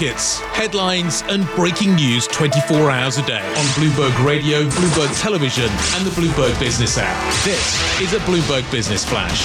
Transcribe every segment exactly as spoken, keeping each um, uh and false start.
markets, headlines and breaking news twenty-four hours a day on Bloomberg Radio, Bloomberg Television and the Bloomberg Business app. This is a Bloomberg Business Flash.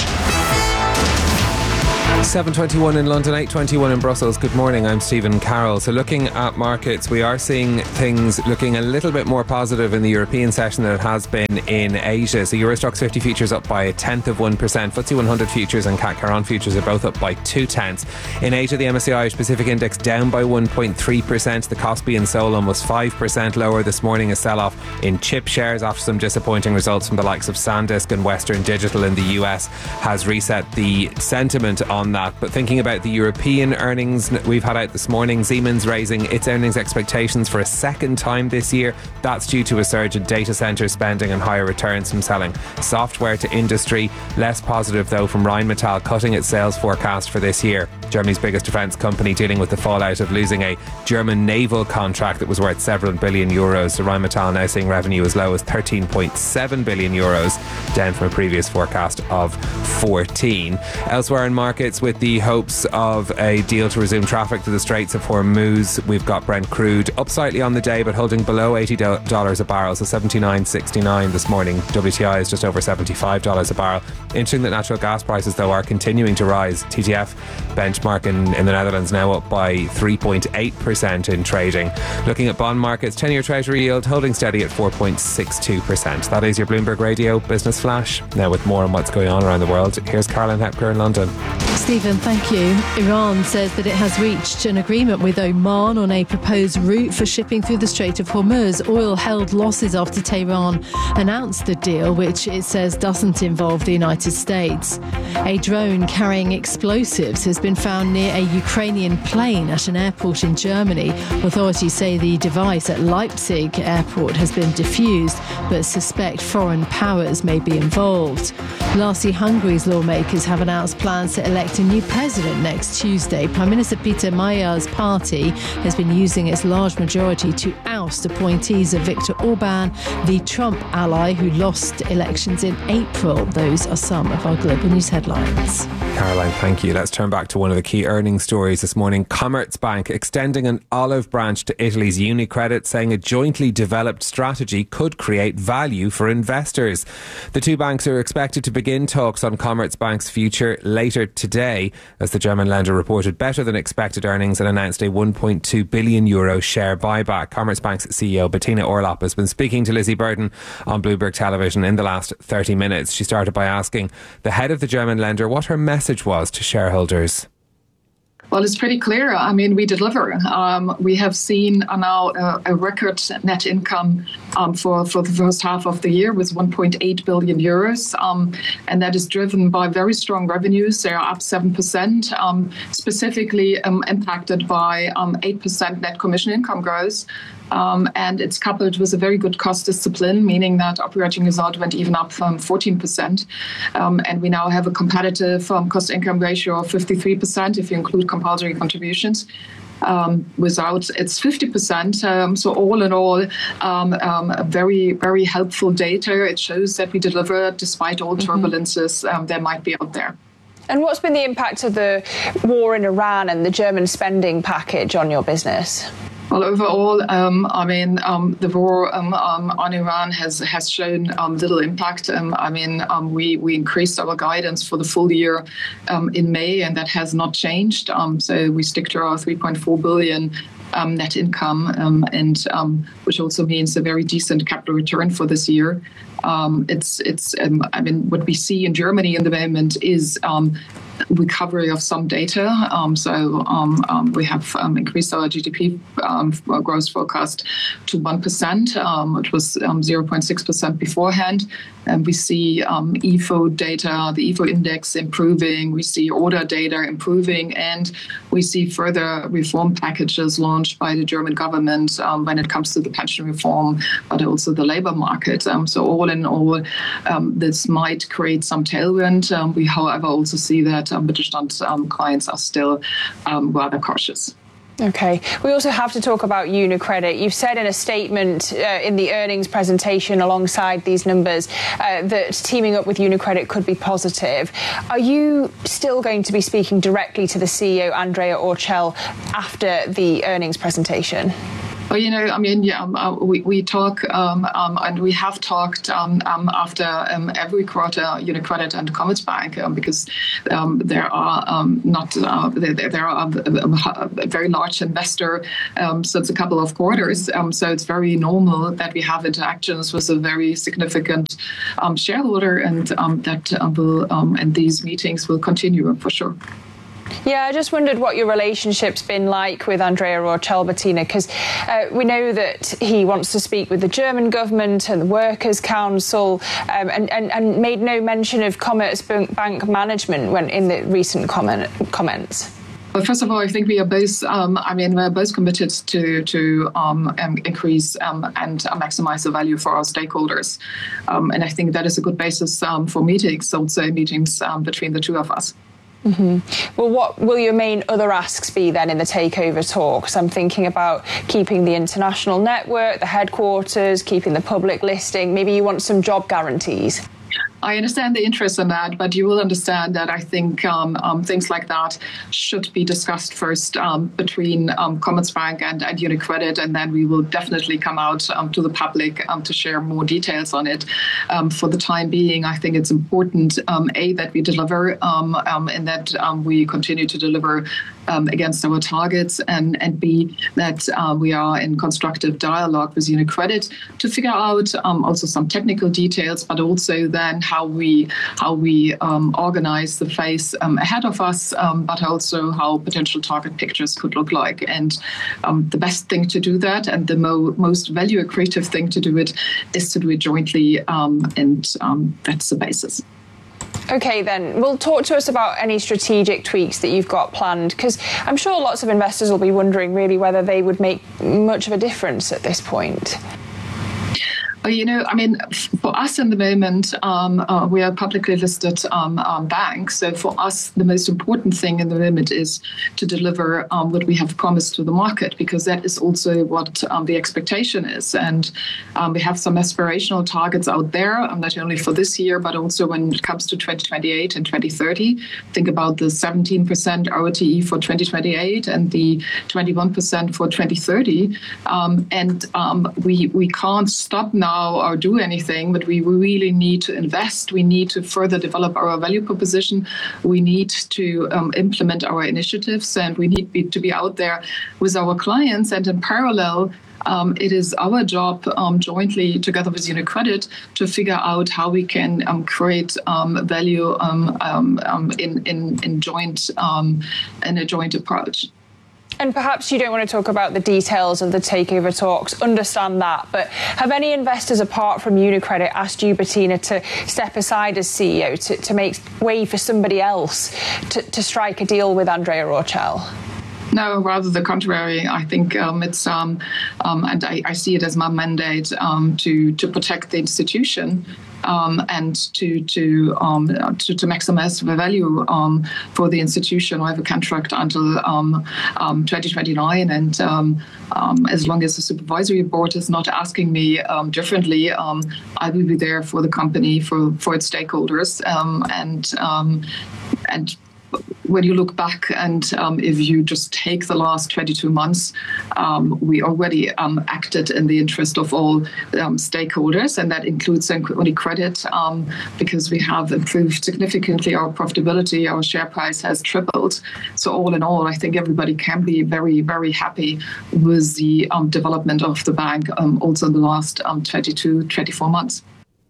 seven twenty-one in London, eight twenty-one in Brussels. Good morning, I'm Stephen Carroll. So looking at markets, we are seeing things looking a little bit more positive in the European session than it has been in Asia. So Euro Stoxx fifty futures up by a tenth of one percent. F T S E one hundred futures and C A C Caron futures are both up by two tenths. In Asia, the M S C I Irish Pacific Index down by one point three percent. The Kospi in Seoul almost five percent lower this morning. A sell-off in chip shares after some disappointing results from the likes of SanDisk and Western Digital in the U S has reset the sentiment on that. But thinking about the European earnings we've had out this morning, Siemens raising its earnings expectations for a second time this year. That's due to a surge in data centre spending and higher returns from selling software to industry. Less positive though from Rheinmetall cutting its sales forecast for this year. Germany's biggest defence company dealing with the fallout of losing a German naval contract that was worth several billion euros. So Rheinmetall now seeing revenue as low as thirteen point seven billion euros, down from a previous forecast of fourteen. Elsewhere in markets, with the hopes of a deal to resume traffic to the Straits of Hormuz, we've got Brent crude up slightly on the day but holding below eighty dollars a barrel, so seventy-nine sixty-nine this morning. W T I is just over seventy-five dollars a barrel. Interesting that natural gas prices though are continuing to rise. T T F benchmark in, in the Netherlands now up by three point eight percent in trading. Looking at bond markets, ten-year Treasury yield holding steady at four point six two percent. That is your Bloomberg Radio Business Flash. Now with more on what's going on around the world, here's Caroline Hepker in London. Stephen, thank you. Iran says that it has reached an agreement with Oman on a proposed route for shipping through the Strait of Hormuz. Oil held losses after Tehran announced the deal, which it says doesn't involve the United States. A drone carrying explosives has been found near a Ukrainian plane at an airport in Germany. Authorities say the device at Leipzig airport has been defused, but suspect foreign powers may be involved. Lastly, Hungary's lawmakers have announced plans to elect a new president next Tuesday. Prime Minister Peter Magyar's party has been using its large majority to oust appointees of Viktor Orban, the Trump ally who lost elections in April. Those are some of our global news headlines. Caroline, thank you. Let's turn back to one of the key earnings stories this morning. Commerzbank extending an olive branch to Italy's UniCredit, saying a jointly developed strategy could create value for investors. The two banks are expected to begin talks on Commerzbank's future later today, as the German lender reported better than expected earnings and announced a one point two billion euro share buyback. Commerzbank's C E O Bettina Orlopp has been speaking to Lizzie Burden on Bloomberg Television in the last thirty minutes. She started by asking the head of the German lender what her message was to shareholders. Well, it's pretty clear. I mean, we deliver. Um, we have seen uh, now uh, a record net income um, for, for the first half of the year with one point eight billion euros. Um, and that is driven by very strong revenues. They are up seven percent, um, specifically um, impacted by um, eight percent net commission income growth. Um, and it's coupled with a very good cost discipline, meaning that operating result went even up from fourteen percent. Um, and we now have a competitive um, cost-income ratio of fifty-three percent if you include compulsory contributions. Um, without it's fifty percent. Um, so all in all, um, um, a very, very helpful data. It shows that we deliver despite all turbulences um, there might be out there. And what's been the impact of the war in Iran and the German spending package on your business? Well, overall, um, I mean, um, the war um, um, on Iran has has shown um, little impact. Um, I mean, um, we we increased our guidance for the full year um, in May, and that has not changed. Um, so we stick to our three point four billion um, net income, um, and um, which also means a very decent capital return for this year. Um, it's it's um, I mean, what we see in Germany in the moment is Um, recovery of some data. Um, so um, um, we have um, increased our G D P um, growth forecast to one percent. Um, it was um, zero point six percent beforehand. And we see um, I F O data, the I F O index improving. We see order data improving. And we see further reform packages launched by the German government um, when it comes to the pension reform, but also the labor market. Um, so all in all, um, this might create some tailwind. Um, we, however, also see that um, Mittelstand um, clients are still um, rather cautious. OK. We also have to talk about UniCredit. You've said in a statement uh, in the earnings presentation alongside these numbers uh, that teaming up with UniCredit could be positive. Are you still going to be speaking directly to the C E O, Andrea Orcel, after the earnings presentation? Well, you know, I mean, yeah, um, uh, we, we talk um, um, and we have talked um, um, after um, every quarter, UniCredit and Commerzbank, um, because um, there are um, not uh, there, there are a, a very large investor um, since a couple of quarters. Um, so it's very normal that we have interactions with a very significant um, shareholder, and um, that uh, will um, and these meetings will continue for sure. Yeah, I just wondered what your relationship's been like with Andrea Orcel, Bettina, because uh, we know that he wants to speak with the German government and the Workers' Council, um, and, and, and made no mention of Commerzbank management when in the recent comment, comments. Well, first of all, I think we are both. Um, I mean, we're both committed to to um, um, increase um, and uh, maximize the value for our stakeholders, um, and I think that is a good basis um, for meetings, also meetings um, between the two of us. Mm-hmm. Well, what will your main other asks be then in the takeover talks? I'm thinking about keeping the international network, the headquarters, keeping the public listing. Maybe you want some job guarantees. I understand the interest in that, but you will understand that I think um, um, things like that should be discussed first um, between um, Commerzbank and, and UniCredit, and then we will definitely come out um, to the public um, to share more details on it. Um, for the time being, I think it's important, um, A, that we deliver um, um, and that um, we continue to deliver um, against our targets, and, and B, that uh, we are in constructive dialogue with UniCredit to figure out um, also some technical details, but also then how we how we um, organize the phase um, ahead of us, um, but also how potential target pictures could look like. And um, the best thing to do that, and the mo- most value accretive thing to do it, is to do it jointly, um, and um, that's the basis. OK, then, well, talk to us about any strategic tweaks that you've got planned, because I'm sure lots of investors will be wondering really whether they would make much of a difference at this point. You know, I mean, for us in the moment, um, uh, we are a publicly listed um, um, bank. So for us, the most important thing in the moment is to deliver um, what we have promised to the market, because that is also what um, the expectation is. And um, we have some aspirational targets out there, um, not only for this year, but also when it comes to twenty twenty-eight and twenty thirty. Think about the seventeen percent R O T E for twenty twenty-eight and the twenty-one percent for twenty thirty. Um, and um, we, we can't stop now or do anything, but we really need to invest. We need to further develop our value proposition. We need to um, implement our initiatives, and we need be, to be out there with our clients. And in parallel, um, it is our job um, jointly together with UniCredit to figure out how we can um, create um, value um, um, um, in, in, in joint um, in a joint approach. And perhaps you don't want to talk about the details of the takeover talks, understand that, but have any investors apart from UniCredit asked you, Bettina, to step aside as C E O to, to make way for somebody else to, to strike a deal with Andrea Orcel? No, rather the contrary. I think um, it's, um, um, and I, I see it as my mandate um, to to protect the institution um, and to to, um, to to maximize the value um, for the institution. I have a contract until um, um, twenty twenty-nine, and um, um, as long as the supervisory board is not asking me um, differently, um, I will be there for the company, for for its stakeholders, um, and um, and. When you look back and um, if you just take the last twenty-two months, um, we already um, acted in the interest of all um, stakeholders, and that includes UniCredit, um, because we have improved significantly our profitability. Our share price has tripled. So all in all, I think everybody can be very, very happy with the um, development of the bank um, also in the last um, twenty-two, twenty-four months.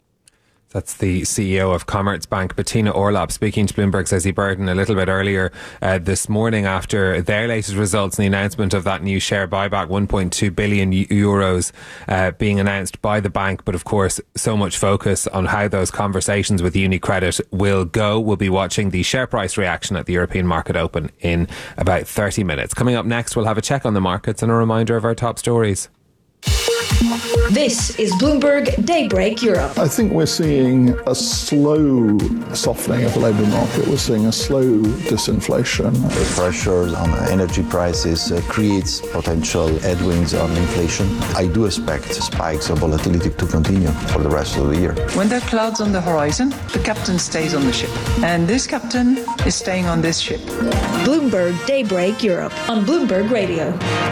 That's the C E O of Commerzbank, Bettina Orcel, speaking to Bloomberg's Ezzy Burden a little bit earlier uh, this morning after their latest results and the announcement of that new share buyback, one point two billion euros uh, being announced by the bank. But of course, so much focus on how those conversations with UniCredit will go. We'll be watching the share price reaction at the European market open in about thirty minutes. Coming up next, we'll have a check on the markets and a reminder of our top stories. This is Bloomberg Daybreak Europe. I think we're seeing a slow softening of the labour market. We're seeing a slow disinflation. The pressures on energy prices uh, creates potential headwinds on inflation. I do expect spikes of volatility to continue for the rest of the year. When there are clouds on the horizon, the captain stays on the ship. And this captain is staying on this ship. Bloomberg Daybreak Europe on Bloomberg Radio.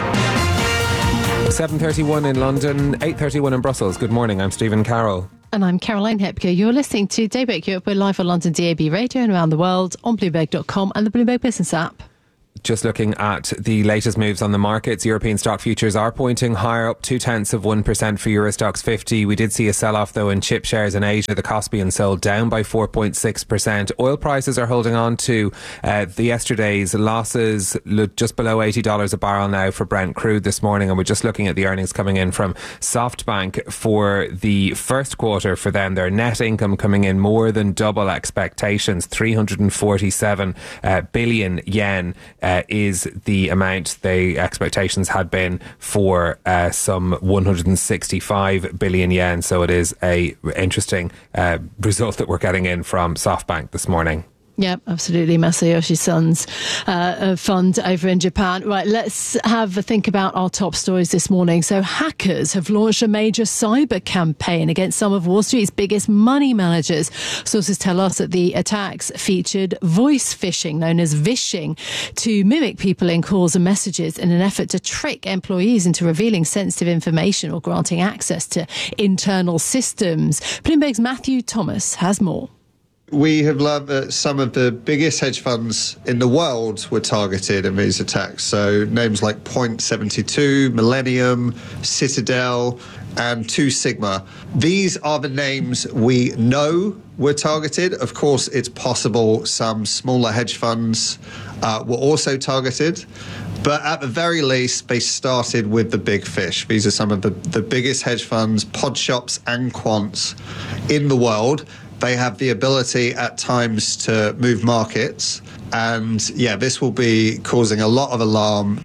seven thirty-one in London, eight thirty-one in Brussels. Good morning, I'm Stephen Carroll. And I'm Caroline Hepker. You're listening to Daybreak Europe. We're live on London D A B radio and around the world on Bloomberg dot com and the Bloomberg Business app. Just looking at the latest moves on the markets, European stock futures are pointing higher, up two tenths of one percent for Euro Stoxx fifty. We did see a sell-off though in chip shares in Asia. The Kospian sold down by four point six percent. Oil prices are holding on to uh, the yesterday's losses, just below eighty dollars a barrel now for Brent crude this morning. And we're just looking at the earnings coming in from SoftBank for the first quarter for them. Their net income coming in more than double expectations, three hundred forty-seven uh, billion yen. Uh, is the amount the expectations had been for uh, some one hundred sixty-five billion yen. So it is a interesting uh, result that we're getting in from SoftBank this morning. Yep, absolutely. Masayoshi Son's uh, fund over in Japan. Right, let's have a think about our top stories this morning. So hackers have launched a major cyber campaign against some of Wall Street's biggest money managers. Sources tell us that the attacks featured voice phishing, known as vishing, to mimic people in calls and messages in an effort to trick employees into revealing sensitive information or granting access to internal systems. Bloomberg's Matthew Thomas has more. We have learned that some of the biggest hedge funds in the world were targeted in these attacks. So names like Point seventy-two, Millennium, Citadel, and Two Sigma. These are the names we know were targeted. Of course, it's possible some smaller hedge funds uh, were also targeted. But at the very least, they started with the big fish. These are some of the, the biggest hedge funds, pod shops and quants in the world. They have the ability at times to move markets. And yeah, this will be causing a lot of alarm.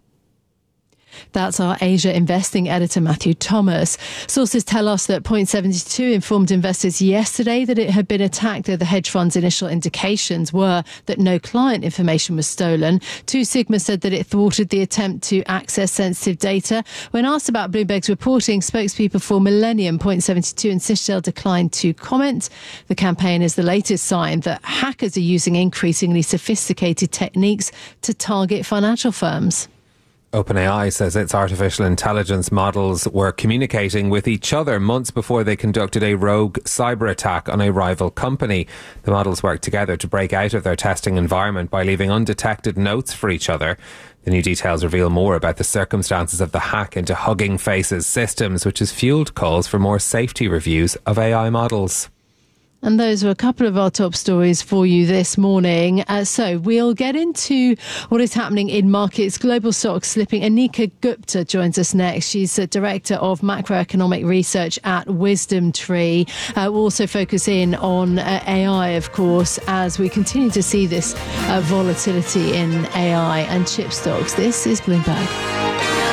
That's our Asia investing editor, Matthew Thomas. Sources tell us that Point seventy-two informed investors yesterday that it had been attacked, though the hedge fund's initial indications were that no client information was stolen. Two Sigma said that it thwarted the attempt to access sensitive data. When asked about Bloomberg's reporting, spokespeople for Millennium, Point seventy-two and Citadel declined to comment. The campaign is the latest sign that hackers are using increasingly sophisticated techniques to target financial firms. OpenAI says its artificial intelligence models were communicating with each other months before they conducted a rogue cyber attack on a rival company. The models worked together to break out of their testing environment by leaving undetected notes for each other. The new details reveal more about the circumstances of the hack into Hugging Face's systems, which has fueled calls for more safety reviews of A I models. And those were a couple of our top stories for you this morning. Uh, so we'll get into what is happening in markets. Global stocks slipping. Anika Gupta joins us next. She's the Director of Macroeconomic Research at Wisdom Tree. Uh, we'll also focus in on uh, A I, of course, as we continue to see this uh, volatility in A I and chip stocks. This is Bloomberg.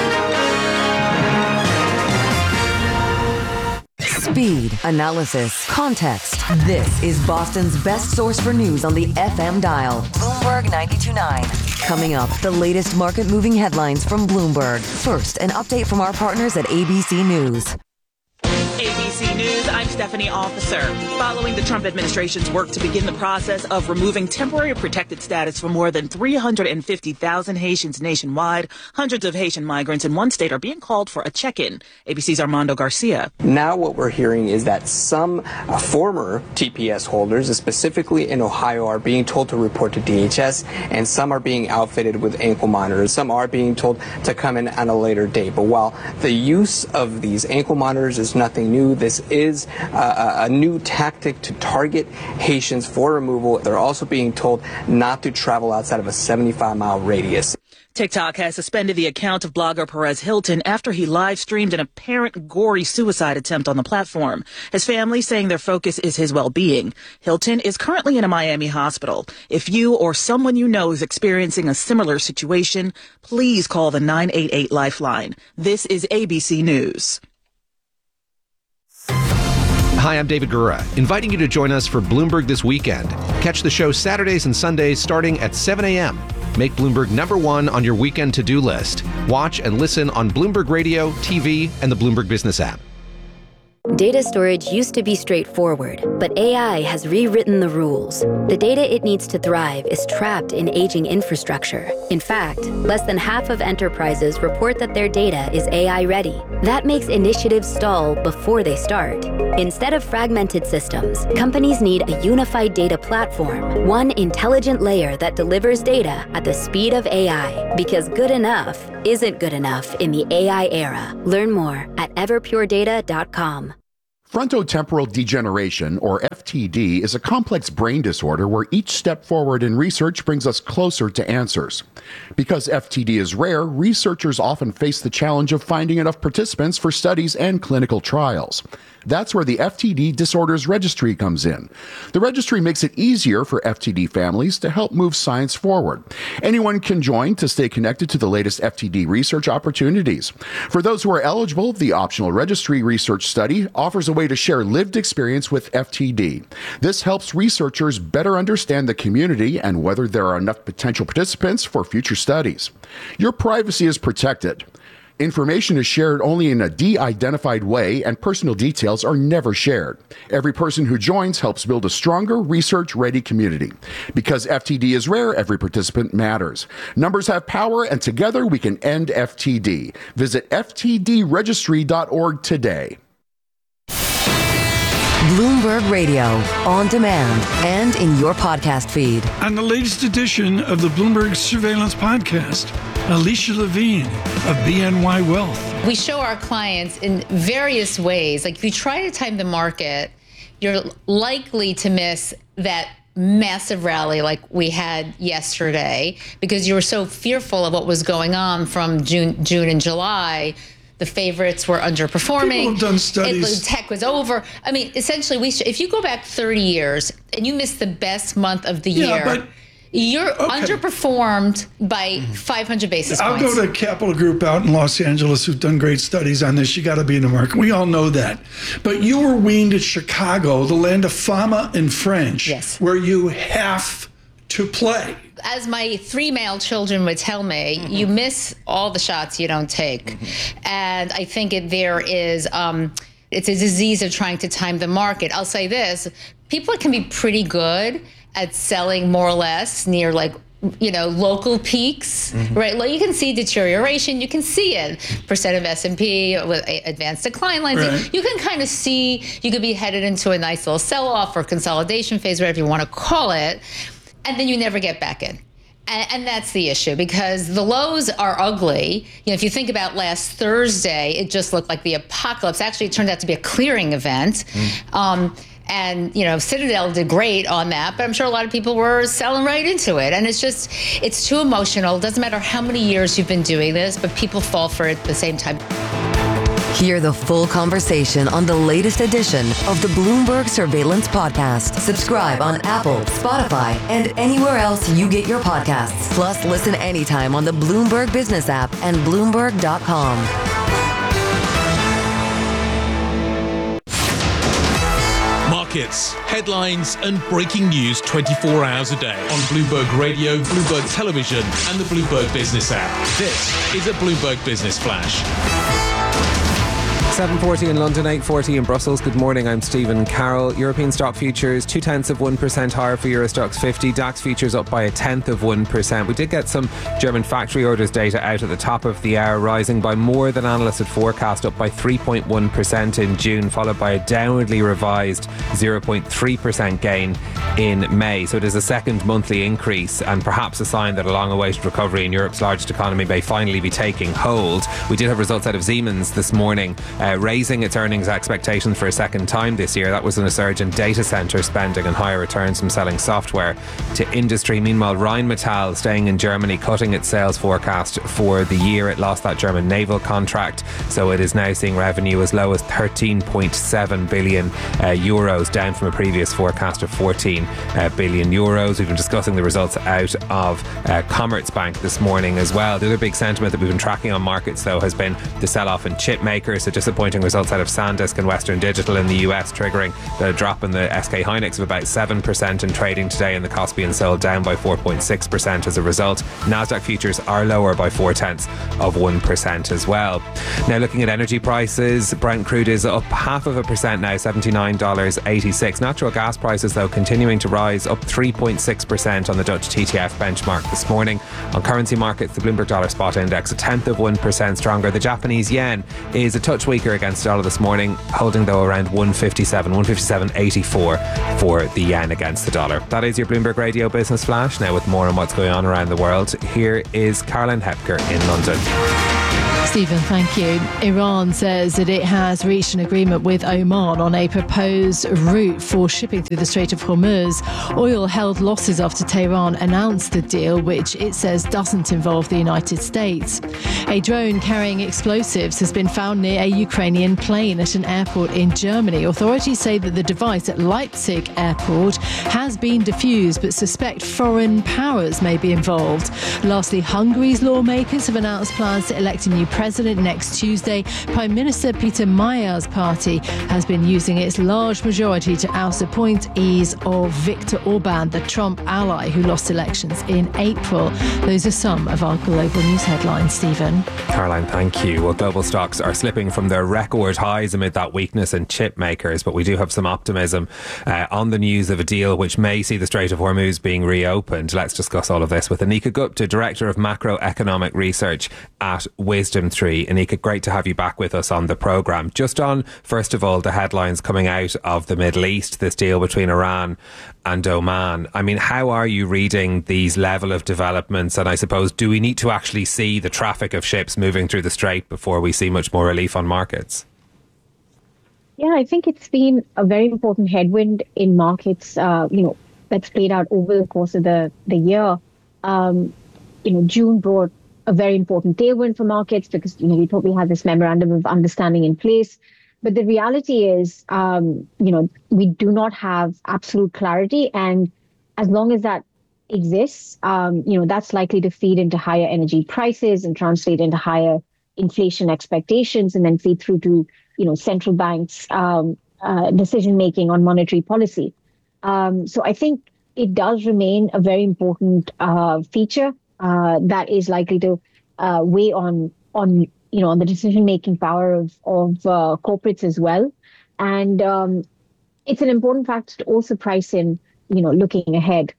Speed, analysis, context. This is Boston's best source for news on the F M dial. Bloomberg ninety-two point nine. Coming up, the latest market-moving headlines from Bloomberg. First, an update from our partners at A B C News. A B C News, I'm Stephanie Officer. Following the Trump administration's work to begin the process of removing temporary protected status for more than three hundred fifty thousand Haitians nationwide, hundreds of Haitian migrants in one state are being called for a check-in. A B C's Armando Garcia. Now what we're hearing is that some uh, former T P S holders, specifically in Ohio, are being told to report to D H S, and some are being outfitted with ankle monitors. Some are being told to come in on a later date. But while the use of these ankle monitors is nothing new, this is uh, a new tactic to target Haitians for removal. They're also being told not to travel outside of a seventy-five mile radius. TikTok has suspended the account of blogger Perez Hilton after he live-streamed an apparent gory suicide attempt on the platform. His family saying their focus is his well-being. Hilton is currently in a Miami hospital. If you or someone you know is experiencing a similar situation, please call the nine eight eight Lifeline. This is A B C News. Hi, I'm David Gura, inviting you to join us for Bloomberg This Weekend. Catch the show Saturdays and Sundays starting at seven a.m. Make Bloomberg number one on your weekend to-do list. Watch and listen on Bloomberg Radio, T V, and the Bloomberg Business app. Data storage used to be straightforward, but A I has rewritten the rules. The data it needs to thrive is trapped in aging infrastructure. In fact, less than half of enterprises report that their data is A I ready. That makes initiatives stall before they start. Instead of fragmented systems, companies need a unified data platform, one intelligent layer that delivers data at the speed of A I. Because good enough isn't good enough in the A I era. Learn more at everpure data dot com. Frontotemporal degeneration, or F T D, is a complex brain disorder where each step forward in research brings us closer to answers. Because F T D is rare, researchers often face the challenge of finding enough participants for studies and clinical trials. That's where the F T D Disorders Registry comes in. The registry makes it easier for F T D families to help move science forward. Anyone can join to stay connected to the latest F T D research opportunities. For those who are eligible, the optional registry research study offers a way to share lived experience with F T D. This helps researchers better understand the community and whether there are enough potential participants for future studies. Your privacy is protected. Information is shared only in a de-identified way, and personal details are never shared. Every person who joins helps build a stronger, research-ready community. Because F T D is rare, every participant matters. Numbers have power, and together we can end F T D. Visit f t d registry dot org today. Bloomberg Radio, on demand and in your podcast feed. On the latest edition of the Bloomberg Surveillance Podcast, Alicia Levine of B N Y Wealth. We show our clients in various ways. Like if you try to time the market, you're likely to miss that massive rally like we had yesterday because you were so fearful of what was going on from June, June and July. The favorites were underperforming. People have done studies. It, tech was over. I mean, essentially, we sh- if you go back thirty years and you miss the best month of the Yeah, year, but- you're Okay. underperformed by five hundred basis I'll points. go to Capital Group out in Los Angeles, who've done great studies on this. You got to be in the market. We all know that. But you were weaned at Chicago, the land of fama and French, Yes. where you have to play. As my three male children would tell me, mm-hmm. you miss all the shots you don't take. Mm-hmm. And I think it, there is, um, it's a disease of trying to time the market. I'll say this, people can be pretty good at selling more or less near like, you know, local peaks, mm-hmm. right? Like you can see deterioration, you can see it. Percent of S and P with advanced decline lines. Right. You can kind of see, you could be headed into a nice little sell-off or consolidation phase, whatever you want to call it. And then you never get back in. And, and that's the issue because the lows are ugly. You know, if you think about last Thursday, it just looked like the apocalypse. Actually, it turned out to be a clearing event. Mm. Um, and, you know, Citadel did great on that, but I'm sure a lot of people were selling right into it. And it's just, it's too emotional. It doesn't matter how many years you've been doing this, but people fall for it at the same time. Hear the full conversation on the latest edition of the Bloomberg Surveillance Podcast. Subscribe on Apple, Spotify, and anywhere else you get your podcasts. Plus, listen anytime on the Bloomberg Business app and Bloomberg dot com. Markets, headlines, and breaking news twenty-four hours a day on Bloomberg Radio, Bloomberg Television, and the Bloomberg Business app. This is a Bloomberg Business Flash. seven forty in London, eight forty in Brussels. Good morning, I'm Stephen Carroll. European stock futures, two tenths of one percent higher for Euro Stoxx fifty. DAX futures up by a tenth of one percent. We did get some German factory orders data out at the top of the hour, rising by more than analysts had forecast, up by three point one percent in June, followed by a downwardly revised zero point three percent gain in May. So it is a second monthly increase and perhaps a sign that a long-awaited recovery in Europe's largest economy may finally be taking hold. We did have results out of Siemens this morning, uh, raising its earnings expectations for a second time this year. That was on a surge in data center spending and higher returns from selling software to industry. Meanwhile, Rheinmetall, staying in Germany, cutting its sales forecast for the year. It lost that German naval contract, so it is now seeing revenue as low as thirteen point seven billion uh, euros, down from a previous forecast of fourteen uh, billion euros. We've been discussing the results out of uh, Commerzbank this morning as well. The other big sentiment that we've been tracking on markets, though, has been the sell-off in chip makers. So just disappointing results out of SanDisk and Western Digital in the U S, triggering the drop in the S K Hynix of about seven percent in trading today, and the Kospi and Seoul down by four point six percent as a result. Nasdaq futures are lower by four tenths of one percent as well. Now, looking at energy prices, Brent crude is up half of a percent now, seventy-nine dollars eighty-six. Natural gas prices, though, continuing to rise, up three point six percent on the Dutch T T F benchmark this morning. On currency markets, the Bloomberg Dollar Spot Index a tenth of one percent stronger. The Japanese yen is a touch weaker against the dollar this morning, holding though around one fifty-seven, one fifty-seven eighty-four for the yen against the dollar. That is your Bloomberg Radio Business Flash. Now, with more on what's going on around the world, here is Caroline Hepker in London. Stephen, thank you. Iran says that it has reached an agreement with Oman on a proposed route for shipping through the Strait of Hormuz. Oil held losses after Tehran announced the deal, which it says doesn't involve the United States. A drone carrying explosives has been found near a Ukrainian plane at an airport in Germany. Authorities say that the device at Leipzig airport has been defused, but suspect foreign powers may be involved. Lastly, Hungary's lawmakers have announced plans to elect a new president next Tuesday. Prime Minister Peter Mayer's party has been using its large majority to oust appointees of Viktor Orban, the Trump ally who lost elections in April. Those are some of our global news headlines, Stephen. Caroline, thank you. Well, global stocks are slipping from their record highs amid that weakness in chip makers, but we do have some optimism uh, on the news of a deal which may see the Strait of Hormuz being reopened. Let's discuss all of this with Anika Gupta, Director of Macroeconomic Research at Wisdom Tree. Anika, great to have you back with us on the programme. Just on, first of all, the headlines coming out of the Middle East, this deal between Iran and Oman. I mean, how are you reading these level of developments? And I suppose, do we need to actually see the traffic of ships moving through the Strait before we see much more relief on markets? Yeah, I think it's been a very important headwind in markets, uh, you know, that's played out over the course of the, the year. Um, you know, June brought a very important tailwind for markets because, you know, we thought we had this memorandum of understanding in place. But the reality is, um, you know, we do not have absolute clarity. And as long as that exists, um, you know, that's likely to feed into higher energy prices and translate into higher inflation expectations and then feed through to, you know, central banks' um, uh, decision making on monetary policy. Um, so I think it does remain a very important uh, feature Uh, that is likely to uh, weigh on on you know on the decision making power of of uh, corporates as well, and um, it's an important factor to also price in you know looking ahead.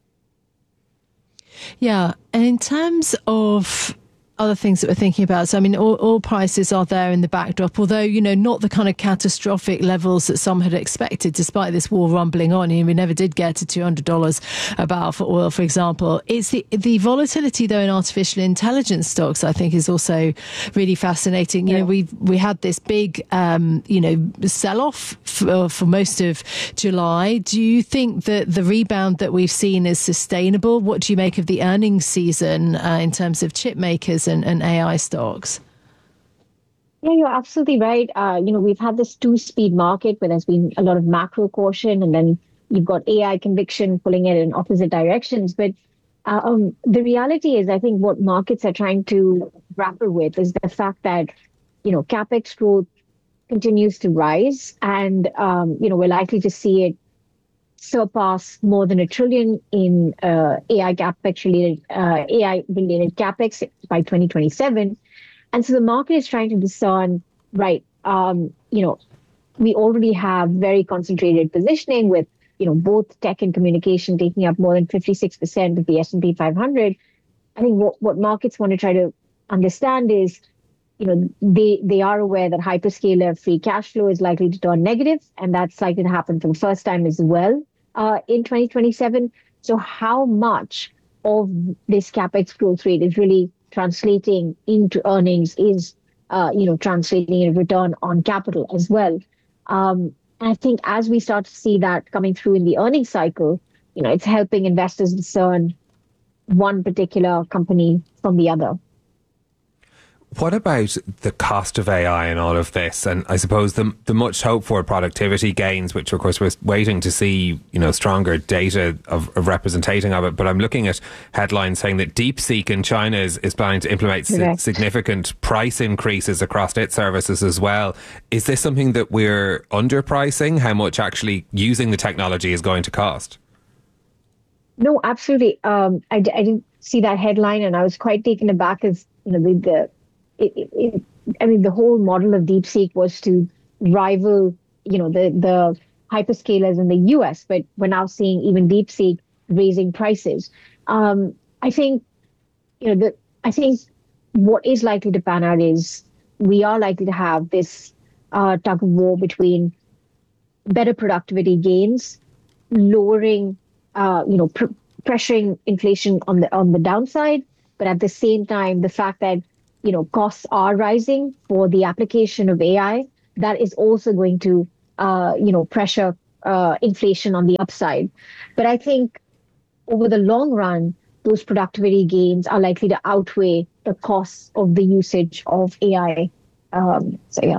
Yeah, and in terms of other things that we're thinking about, so I mean, oil, oil prices are there in the backdrop, although, you know, not the kind of catastrophic levels that some had expected, despite this war rumbling on. You know, we never did get to two hundred dollars a barrel for oil, for example. It's the the volatility, though, in artificial intelligence stocks, I think, is also really fascinating. You yeah. know, we we had this big, um, you know, sell-off for, for most of July. Do you think that the rebound that we've seen is sustainable? What do you make of the earnings season uh, in terms of chip makers and, and A I stocks? Yeah, you're absolutely right. Uh, you know, we've had this two-speed market where there's been a lot of macro caution, and then you've got A I conviction pulling it in opposite directions. But uh, um, the reality is, I think what markets are trying to grapple with is the fact that, you know, CapEx growth continues to rise, and, um, you know, we're likely to see it surpass more than a trillion in uh, A I CapEx related uh, A I related CapEx by twenty twenty-seven. And so the market is trying to discern, right, um, you know, we already have very concentrated positioning with, you know, both tech and communication taking up more than fifty-six percent of the S and P five hundred. I think what, what markets want to try to understand is, you know, they, they are aware that hyperscaler free cash flow is likely to turn negative, and that's likely to happen for the first time as well uh, in twenty twenty-seven. So how much of this CapEx growth rate is really translating into earnings, is, uh, you know, translating in return on capital as well. Um, and I think as we start to see that coming through in the earnings cycle, you know, it's helping investors discern one particular company from the other. What about the cost of A I in all of this? And I suppose the the much hoped for productivity gains, which of course we're waiting to see, you know, stronger data of, of representing of it. But I'm looking at headlines saying that DeepSeek in China is, is planning to implement si- significant price increases across its services as well. Is this something that we're underpricing? How much actually using the technology is going to cost? No, absolutely. Um, I, I didn't see that headline, and I was quite taken aback as, you know, the, the It, it, it, I mean, the whole model of DeepSeek was to rival, you know, the, the hyperscalers in the U S, but we're now seeing even DeepSeek raising prices. Um, I think, you know, the, I think what is likely to pan out is we are likely to have this uh, tug of war between better productivity gains, lowering, uh, you know, pr- pressuring inflation on the on the downside, but at the same time, the fact that you know, costs are rising for the application of A I, that is also going to, uh, you know, pressure uh, inflation on the upside. But I think over the long run, those productivity gains are likely to outweigh the costs of the usage of A I. Um, so, yeah.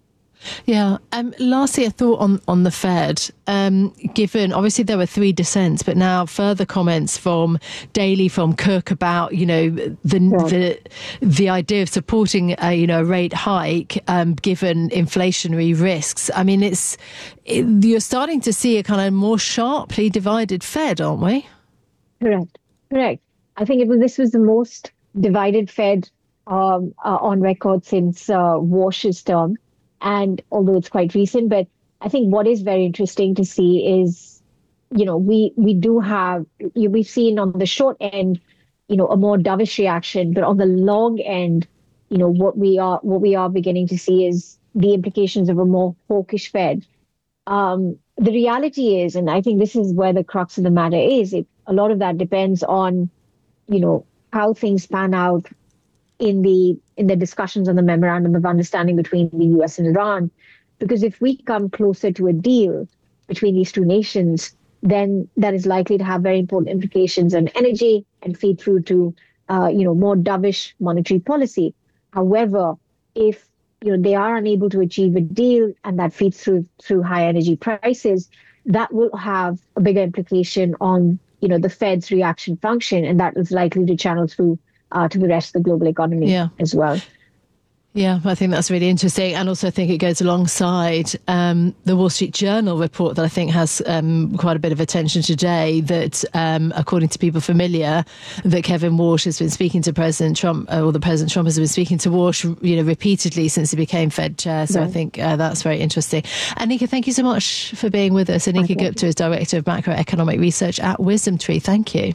Yeah. Um, lastly, a thought on, on the Fed. Um, given, obviously, there were three dissents, but now further comments from Daly, from Cook about, you know, the yeah. the the idea of supporting a, you know, a rate hike um, given inflationary risks. I mean, it's it, you're starting to see a kind of more sharply divided Fed, aren't we? Correct. Correct. I think it was this was the most divided Fed um, uh, on record since uh, Walsh's term. And although it's quite recent, but I think what is very interesting to see is, you know, we we do have, we've seen on the short end, you know, a more dovish reaction, but on the long end, you know, what we are what we are beginning to see is the implications of a more hawkish Fed. Um, the reality is, and I think this is where the crux of the matter is, it, a lot of that depends on, you know, how things pan out in the in the discussions on the memorandum of understanding between the U S and Iran. Because if we come closer to a deal between these two nations, then that is likely to have very important implications on energy and feed through to, uh, you know, more dovish monetary policy. However, if you know they are unable to achieve a deal and that feeds through through high energy prices, that will have a bigger implication on, you know, the Fed's reaction function, and that is likely to channel through Uh, to the rest of the global economy yeah. as well. Yeah, I think that's really interesting. And also I think it goes alongside um, the Wall Street Journal report that I think has um, quite a bit of attention today, that um, according to people familiar, that Kevin Walsh has been speaking to President Trump, uh, or the President Trump has been speaking to Walsh, you know, repeatedly since he became Fed chair. So right. I think uh, that's very interesting. Anika, thank you so much for being with us. Anika Gupta is Director of Macroeconomic Research at Wisdom Tree. Thank you.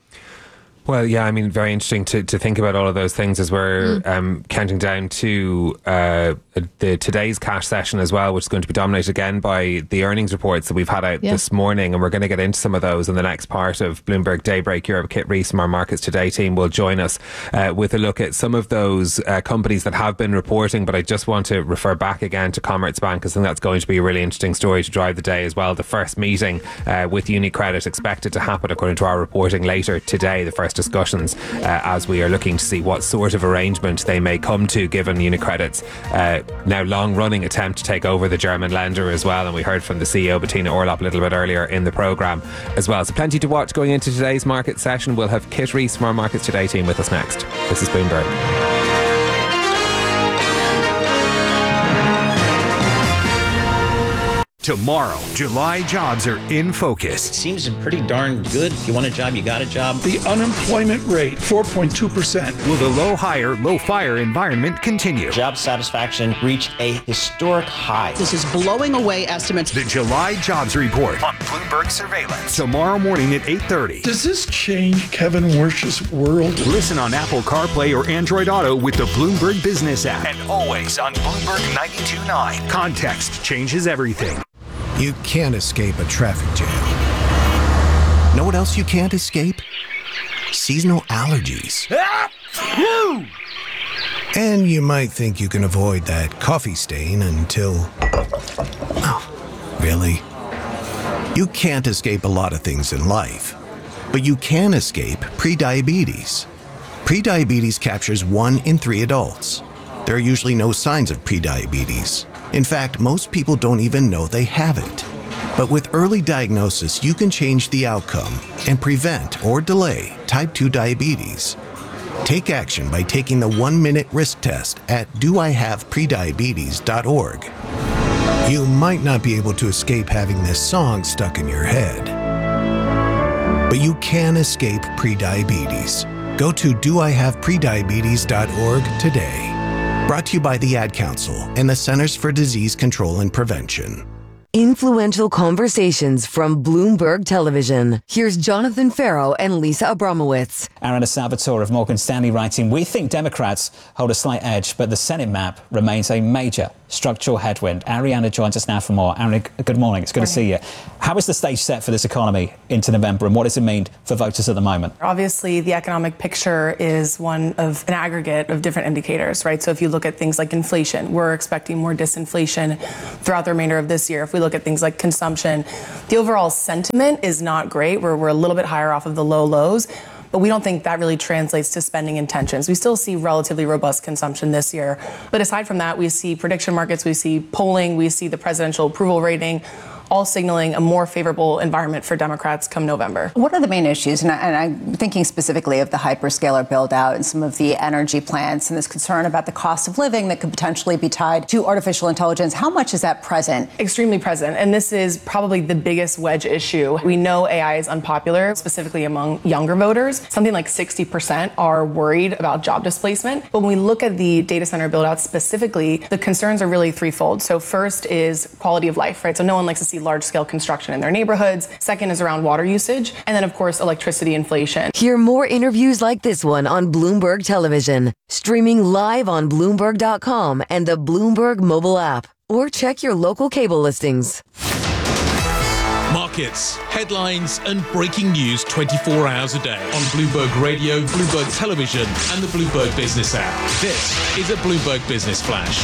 Well, yeah, I mean, very interesting to, to think about all of those things as we're mm. um, counting down to uh, the today's cash session as well, which is going to be dominated again by the earnings reports that we've had out yeah. this morning. And we're going to get into some of those in the next part of Bloomberg Daybreak Europe. Kit Rees from our Markets Today team will join us uh, with a look at some of those uh, companies that have been reporting. But I just want to refer back again to Commerzbank, because I think that's going to be a really interesting story to drive the day as well. The first meeting uh, with UniCredit expected to happen, according to our reporting, later today. The first discussions uh, as we are looking to see what sort of arrangement they may come to, given UniCredit's uh, now long-running attempt to take over the German lender as well. And we heard from the C E O Bettina Orlopp a little bit earlier in the programme as well. So plenty to watch going into today's market session. We'll have Kit Rees from our Markets Today team with us next. This is Bloomberg. Tomorrow, July jobs are in focus. Seems pretty darn good. If you want a job, you got a job. The unemployment rate, four point two percent. Will the low hire, low fire environment continue? Job satisfaction reached a historic high. This is blowing away estimates. The July jobs report on Bloomberg Surveillance. Tomorrow morning at eight thirty. Does this change Kevin Warsh's world? Listen on Apple CarPlay or Android Auto with the Bloomberg Business app. And always on Bloomberg ninety-two point nine. Context changes everything. You can't escape a traffic jam. Know what else you can't escape? Seasonal allergies. And you might think you can avoid that coffee stain until... Oh, really? You can't escape a lot of things in life, but you can escape prediabetes. Prediabetes captures one in three adults. There are usually no signs of prediabetes. In fact, most people don't even know they have it. But with early diagnosis, you can change the outcome and prevent or delay type two diabetes. Take action by taking the one-minute risk test at do I have prediabetes dot org. You might not be able to escape having this song stuck in your head, but you can escape prediabetes. Go to do I have prediabetes dot org today. Brought to you by the Ad Council and the Centers for Disease Control and Prevention. Influential conversations from Bloomberg Television. Here's Jonathan Farrow and Lisa Abramowitz. Arianna Salvatore of Morgan Stanley writing, we think Democrats hold a slight edge, but the Senate map remains a major structural headwind. Arianna joins us now for more. Arianna, good morning. It's good to see you. How is the stage set for this economy into November, and what does it mean for voters at the moment? Obviously, the economic picture is one of an aggregate of different indicators, right? So if you look at things like inflation, we're expecting more disinflation throughout the remainder of this year. If we look at things like consumption, the overall sentiment is not great. We're, we're a little bit higher off of the low lows, but we don't think that really translates to spending intentions. We still see relatively robust consumption this year. But aside from that, we see prediction markets, we see polling, we see the presidential approval rating, all signaling a more favorable environment for Democrats come November. What are the main issues? And, I, and I'm thinking specifically of the hyperscaler build out and some of the energy plants and this concern about the cost of living that could potentially be tied to artificial intelligence. How much is that present? Extremely present. And this is probably the biggest wedge issue. We know A I is unpopular, specifically among younger voters. Something like sixty percent are worried about job displacement. But when we look at the data center build out specifically, the concerns are really threefold. So first is quality of life, right? So no one likes to see large-scale construction in their neighborhoods. Second is around water usage. And then, of course, electricity inflation. Hear more interviews like this one on Bloomberg Television, streaming live on Bloomberg dot com and the Bloomberg mobile app. Or check your local cable listings. Markets, headlines, and breaking news twenty-four hours a day on Bloomberg Radio, Bloomberg Television, and the Bloomberg Business app. This is a Bloomberg Business Flash.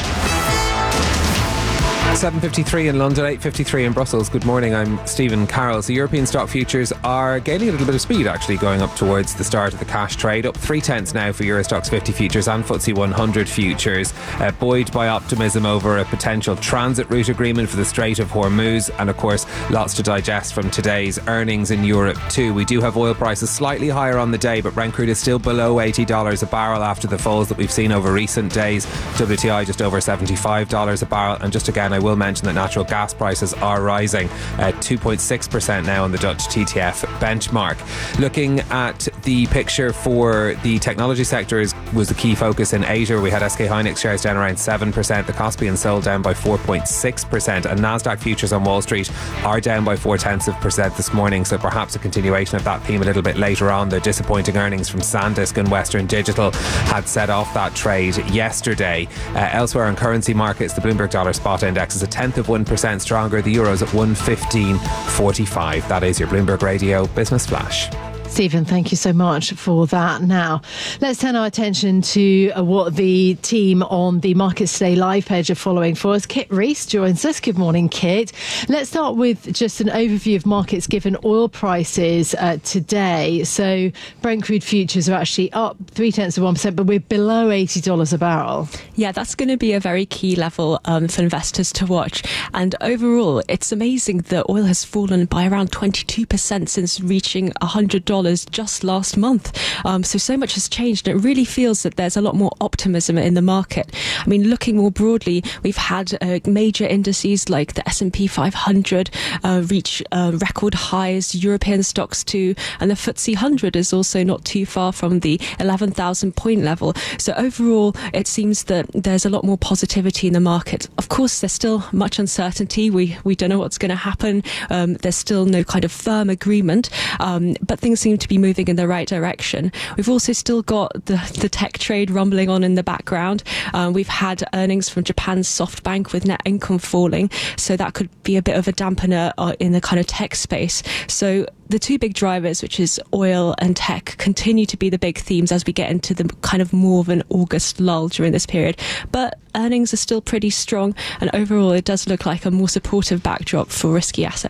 seven fifty-three in London, eight fifty-three in Brussels. Good morning, I'm Stephen Carroll. So European stock futures are gaining a little bit of speed, actually, going up towards the start of the cash trade. Up three tenths now for Euro Stoxx fifty futures and F T S E one hundred futures, uh, buoyed by optimism over a potential transit route agreement for the Strait of Hormuz. And of course, lots to digest from today's earnings in Europe too. We do have oil prices slightly higher on the day, but Brent crude is still below eighty dollars a barrel after the falls that we've seen over recent days. W T I just over seventy-five dollars a barrel. And just again, I will mention that natural gas prices are rising at two point six percent now on the Dutch T T F benchmark. Looking at the picture for the technology sector is, was the key focus in Asia, where we had S K Hynix shares down around seven percent, the Kospi and Seoul down by four point six percent, and Nasdaq futures on Wall Street are down by four tenths of percent this morning, so perhaps a continuation of that theme a little bit later on. The disappointing earnings from SanDisk and Western Digital had set off that trade yesterday. Uh, elsewhere on currency markets, the Bloomberg Dollar Spot Index is a tenth of one percent stronger. The Euro's at one fifteen forty-five. That is your Bloomberg Radio Business Flash. Stephen, thank you so much for that. Now, let's turn our attention to uh, what the team on the Markets Today live page are following for us. Kit Rees joins us. Good morning, Kit. Let's start with just an overview of markets given oil prices uh, today. So Brent crude futures are actually up three tenths of one percent, but we're below eighty dollars a barrel. Yeah, that's going to be a very key level um, for investors to watch. And overall, it's amazing that oil has fallen by around twenty-two percent since reaching one hundred dollars just last month. Um, so, so much has changed. And it really feels that there's a lot more optimism in the market. I mean, looking more broadly, we've had uh, major indices like the S and P five hundred uh, reach uh, record highs, European stocks too, and the F T S E one hundred is also not too far from the eleven thousand point level. So overall, it seems that there's a lot more positivity in the market. Of course, there's still much uncertainty. We we don't know what's going to happen. Um, there's still no kind of firm agreement, um, but things seem to be moving in the right direction. We've also still got the, the tech trade rumbling on in the background. Um, we've had earnings from Japan's SoftBank with net income falling, so that could be a bit of a dampener uh, in the kind of tech space. So the two big drivers, which is oil and tech, continue to be the big themes as we get into the kind of more of an August lull during this period. But earnings are still pretty strong, and overall it does look like a more supportive backdrop for risky assets.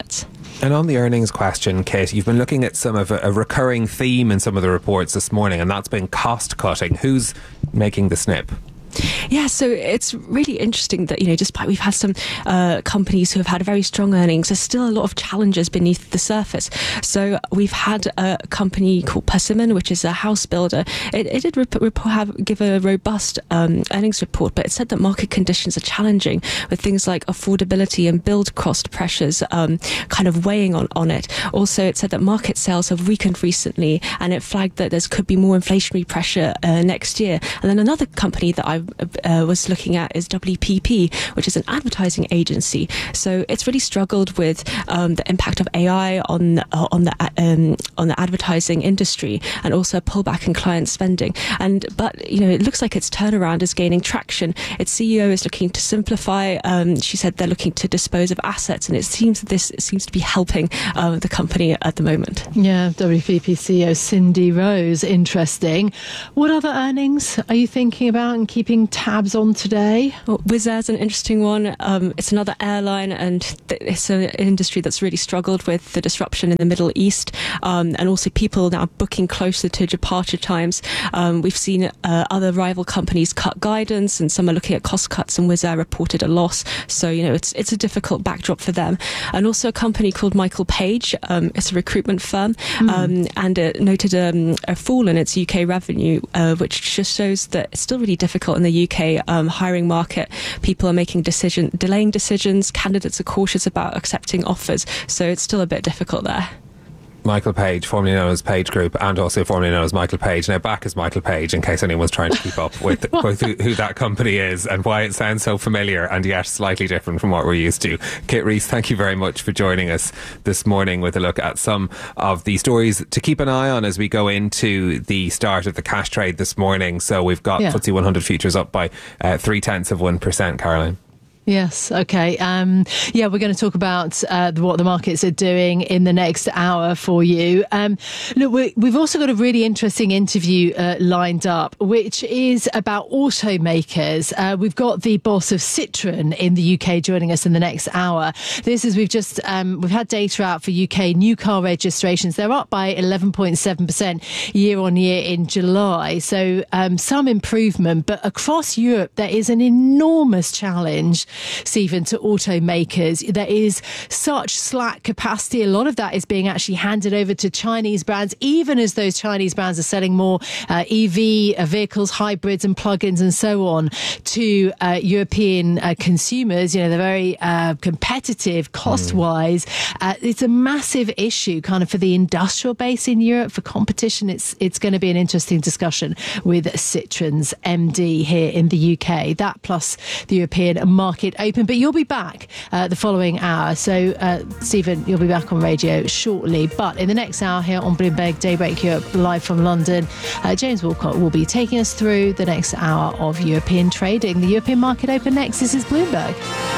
And on the earnings question, Kate, you've been looking at some of a, a recurring theme in some of the reports this morning, and that's been cost cutting. Who's making the snip? Yeah, so it's really interesting that, you know, despite we've had some uh, companies who have had very strong earnings, there's still a lot of challenges beneath the surface. So we've had a company called Persimmon, which is a house builder. It, it did rep- rep- have, give a robust um, earnings report, but it said that market conditions are challenging with things like affordability and build cost pressures um, kind of weighing on, on it. Also, it said that market sales have weakened recently, and it flagged that there could be more inflationary pressure uh, next year. And then another company that I Uh, was looking at is W P P, which is an advertising agency. So it's really struggled with um, the impact of A I on uh, on the um, on the advertising industry, and also a pullback in client spending. And but you know, it looks like its turnaround is gaining traction. Its C E O is looking to simplify. Um, she said they're looking to dispose of assets, and it seems that this seems to be helping uh, the company at the moment. Yeah, W P P C E O Cindy Rose. Interesting. What other earnings are you thinking about and keeping tabs on today? Well, Wizz Air's an interesting one. Um, it's another airline, and th- it's an industry that's really struggled with the disruption in the Middle East, um, and also people now booking closer to departure times. Um, we've seen uh, other rival companies cut guidance, and some are looking at cost cuts, and Wizz Air reported a loss. So, you know, it's it's a difficult backdrop for them. And also a company called Michael Page. Um, it's a recruitment firm, mm. um, and it noted um, a fall in its U K revenue, uh, which just shows that it's still really difficult in the U K um, hiring market. People are making decision, delaying decisions. Candidates are cautious about accepting offers. So it's still a bit difficult there. Michael Page, formerly known as Page Group, and also formerly known as Michael Page, now back as Michael Page, in case anyone's trying to keep up with, with who, who that company is and why it sounds so familiar and yet slightly different from what we're used to. Kit Rees, thank you very much for joining us this morning with a look at some of the stories to keep an eye on as we go into the start of the cash trade this morning. So we've got yeah. F T S E one hundred futures up by uh, three tenths of one percent, Caroline. Yes, okay. Um, yeah, we're going to talk about uh, what the markets are doing in the next hour for you. Um, look, we, we've also got a really interesting interview uh, lined up, which is about automakers. Uh, we've got the boss of Citroën in the U K joining us in the next hour. This is, we've just, um, we've had data out for U K new car registrations. They're up by eleven point seven percent year on year in July. So um, some improvement, but across Europe, there is an enormous challenge, Stephen, to automakers. There is such slack capacity. A lot of that is being actually handed over to Chinese brands, even as those Chinese brands are selling more uh, E V uh, vehicles, hybrids and plug-ins and so on to uh, European uh, consumers. You know, they're very uh, competitive cost-wise. Mm. Uh, it's a massive issue kind of for the industrial base in Europe. For competition, it's it's going to be an interesting discussion with Citroën's M D here in the U K. That plus the European market open. But you'll be back uh, the following hour. So, uh, Stephen, you'll be back on radio shortly. But in the next hour here on Bloomberg Daybreak Europe, live from London, uh, James Walcott will be taking us through the next hour of European trading. The European market open next. This is Bloomberg.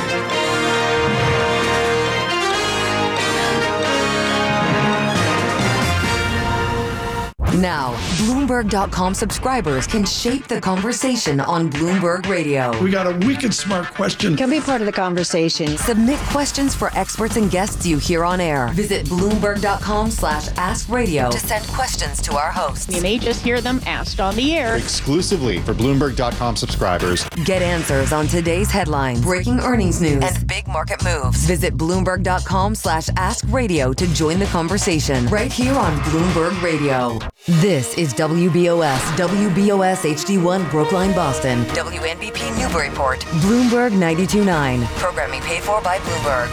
Now, Bloomberg dot com subscribers can shape the conversation on Bloomberg Radio. We got a wicked smart question. Can be part of the conversation. Submit questions for experts and guests you hear on air. Visit Bloomberg dot com slash ask radio to send questions to our hosts. You may just hear them asked on the air. Exclusively for Bloomberg dot com subscribers. Get answers on today's headlines, breaking earnings news, and big market moves. Visit Bloomberg dot com slash ask radio to join the conversation right here on Bloomberg Radio. This is W B O S, W B O S H D one Brookline, Boston, W N B P Newburyport, Bloomberg ninety-two point nine. Programming paid for by Bloomberg.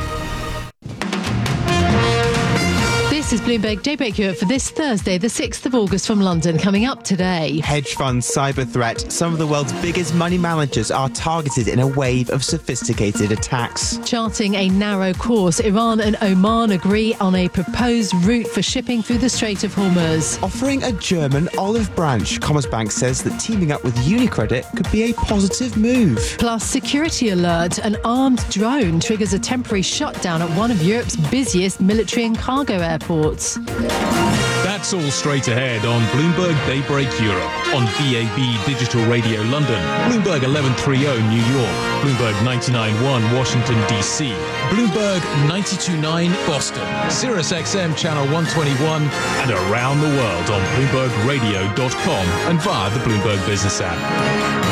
This is Bloomberg Daybreak Europe for this Thursday, the sixth of August from London. Coming up today. Hedge funds, cyber threat. Some of the world's biggest money managers are targeted in a wave of sophisticated attacks. Charting a narrow course, Iran and Oman agree on a proposed route for shipping through the Strait of Hormuz. Offering a German olive branch, Commerzbank says that teaming up with UniCredit could be a positive move. Plus, security alert. An armed drone triggers a temporary shutdown at one of Europe's busiest military and cargo airports. That's It's all straight ahead on Bloomberg Daybreak Europe, on B A B Digital Radio London, Bloomberg eleven thirty New York, Bloomberg ninety-nine point one Washington, D C, Bloomberg ninety-two point nine Boston, Sirius X M Channel one twenty-one, and around the world on Bloomberg Radio dot com and via the Bloomberg Business app.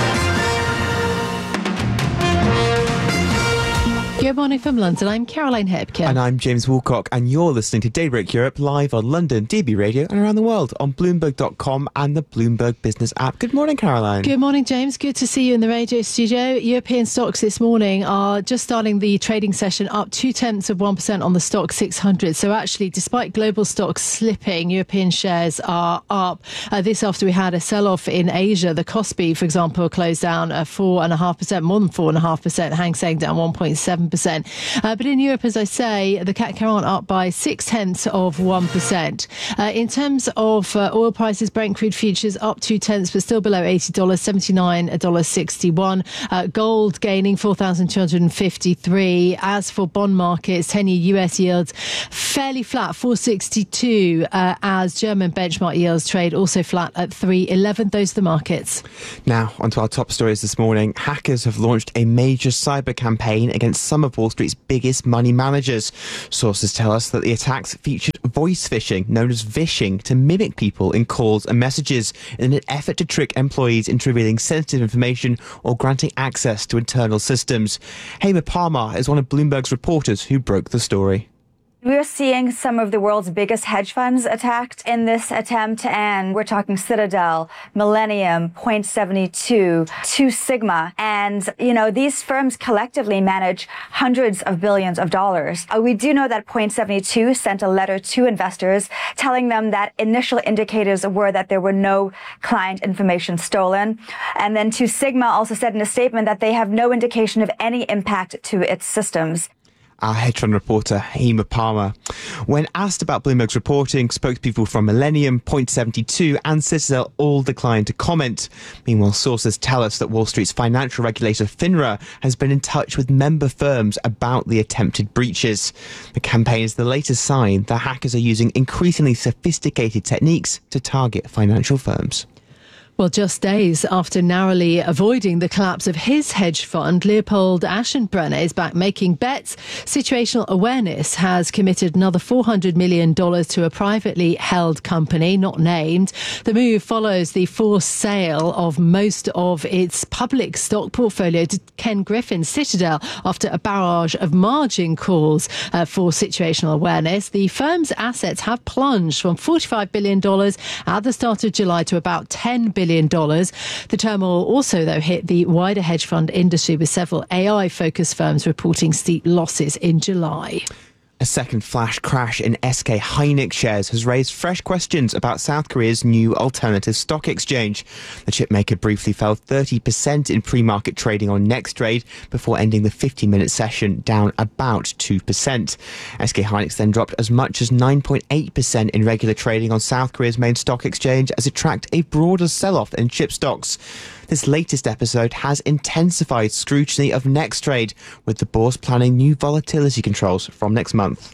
Good morning from London. I'm Caroline Hepkin. And I'm James Woolcock, and you're listening to Daybreak Europe live on London D B Radio and around the world on Bloomberg dot com and the Bloomberg Business app. Good morning, Caroline. Good morning, James. Good to see you in the radio studio. European stocks this morning are just starting the trading session up two tenths of one percent on the stock six hundred. So actually, despite global stocks slipping, European shares are up. Uh, this after we had a sell-off in Asia. The Kospi, for example, closed down a four point five percent, more than four point five percent. Hang Seng down one point seven percent. Uh, but in Europe, as I say, the C A C forty up by six tenths of one percent. Uh, in terms of uh, oil prices, Brent crude futures up two tenths, but still below eighty dollars, seventy-nine dollars sixty-one. Uh, gold gaining four thousand two hundred fifty-three. As for bond markets, ten-year U S yields fairly flat, four sixty-two, uh, as German benchmark yields trade also flat at three eleven. Those are the markets. Now, onto our top stories this morning. Hackers have launched a major cyber campaign against some of Wall Street's biggest money managers. Sources tell us that the attacks featured voice phishing, known as vishing, to mimic people in calls and messages in an effort to trick employees into revealing sensitive information or granting access to internal systems. Hamer Palmer is one of Bloomberg's reporters who broke the story. We're seeing some of the world's biggest hedge funds attacked in this attempt, and we're talking Citadel, Millennium, Point seventy-two, Two Sigma, and, you know, these firms collectively manage hundreds of billions of dollars. Uh, we do know that Point seventy-two sent a letter to investors telling them that initial indicators were that there were no client information stolen. And then Two Sigma also said in a statement that they have no indication of any impact to its systems. Our hedge fund reporter, Hamer Palmer. When asked about Bloomberg's reporting, spokespeople from Millennium, Point seventy-two and Citadel all declined to comment. Meanwhile, sources tell us that Wall Street's financial regulator, FINRA, has been in touch with member firms about the attempted breaches. The campaign is the latest sign that hackers are using increasingly sophisticated techniques to target financial firms. Well, just days after narrowly avoiding the collapse of his hedge fund, Leopold Aschenbrenner is back making bets. Situational Awareness has committed another four hundred million dollars to a privately held company, not named. The move follows the forced sale of most of its public stock portfolio to Ken Griffin's Citadel after a barrage of margin calls uh, for Situational Awareness. The firm's assets have plunged from forty-five billion dollars at the start of July to about ten billion dollars. The turmoil also, though, hit the wider hedge fund industry, with several A I-focused firms reporting steep losses in July. A second flash crash in S K Hynix shares has raised fresh questions about South Korea's new alternative stock exchange. The chipmaker briefly fell thirty percent in pre-market trading on NextTrade before ending the fifty-minute session down about two percent. S K Hynix then dropped as much as nine point eight percent in regular trading on South Korea's main stock exchange as it tracked a broader sell-off in chip stocks. This latest episode has intensified scrutiny of NextTrade, with the bourse planning new volatility controls from next month.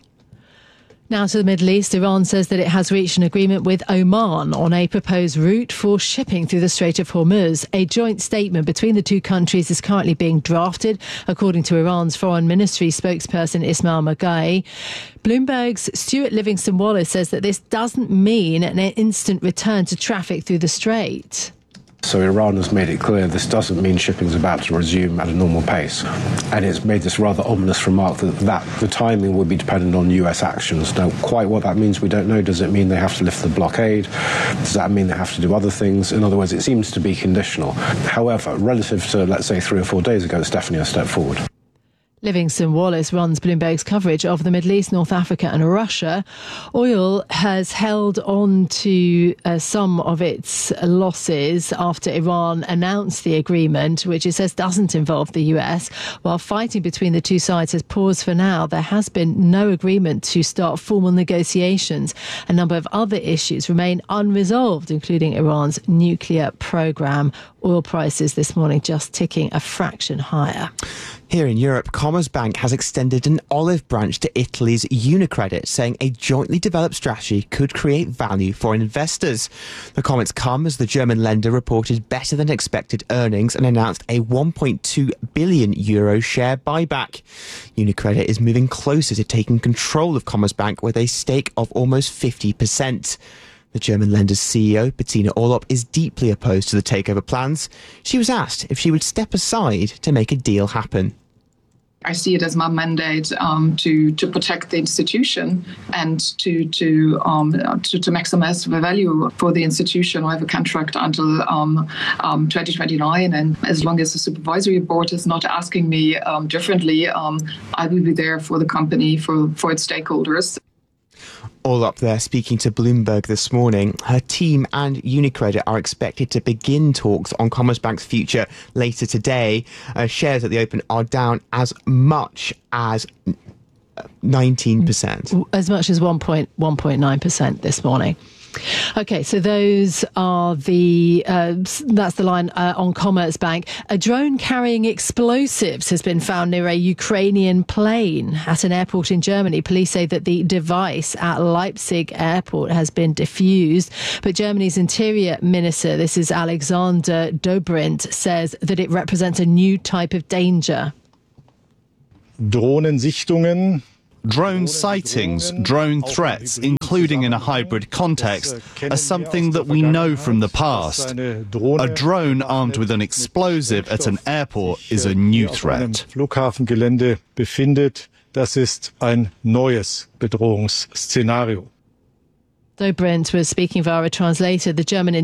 Now to the Middle East. Iran says that it has reached an agreement with Oman on a proposed route for shipping through the Strait of Hormuz. A joint statement between the two countries is currently being drafted, according to Iran's Foreign Ministry spokesperson Ismail Maghai. Bloomberg's Stuart Livingston-Wallace says that this doesn't mean an instant return to traffic through the strait. So Iran has made it clear this doesn't mean shipping is about to resume at a normal pace. And it's made this rather ominous remark that, that the timing will be dependent on U S actions. Now, quite what that means, we don't know. Does it mean they have to lift the blockade? Does that mean they have to do other things? In other words, it seems to be conditional. However, relative to, let's say, three or four days ago, it's definitely a step forward. Livingston-Wallace runs Bloomberg's coverage of the Middle East, North Africa and Russia. Oil has held on to uh, some of its losses after Iran announced the agreement, which it says doesn't involve the U S. While fighting between the two sides has paused for now, there has been no agreement to start formal negotiations. A number of other issues remain unresolved, including Iran's nuclear program. Oil prices this morning just ticking a fraction higher. Here in Europe, Commerzbank has extended an olive branch to Italy's Unicredit, saying a jointly developed strategy could create value for investors. The comments come as the German lender reported better than expected earnings and announced a one point two billion euro share buyback. Unicredit is moving closer to taking control of Commerzbank with a stake of almost fifty percent. The German lender's C E O, Bettina Orlopp, is deeply opposed to the takeover plans. She was asked if she would step aside to make a deal happen. I see it as my mandate um, to to protect the institution and to to, um, to to maximize the value for the institution. I have a contract until um, um, twenty twenty-nine, and as long as the supervisory board is not asking me um, differently, um, I will be there for the company, for, for its stakeholders. All up there speaking to Bloomberg this morning. Her team and Unicredit are expected to begin talks on Commerzbank's future later today. Uh, shares at the open are down as much as nineteen percent. As much as one point nine percent this morning. Okay, so those are the, uh, that's the line uh, on Commerzbank. A drone carrying explosives has been found near a Ukrainian plane at an airport in Germany. Police say that the device at Leipzig airport has been defused. But Germany's interior minister, this is Alexander Dobrindt, says that it represents a new type of danger. Drohnensichtungen. Drone sightings, drone threats, including in a hybrid context, are something that we know from the past. A drone armed with an explosive at an airport is a new threat. Flughafengelände befindet, das ist ein neues Bedrohungsszenario. Dobrindt was speaking via a translator. The German